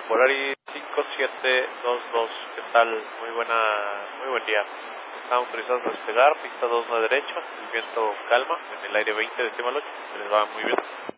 Volaris 5722, ¿qué tal? Muy buen día. Estamos autorizados a despegar, pista 29 derecho, el viento calma, en el aire 20 decimal 8, se les va muy bien.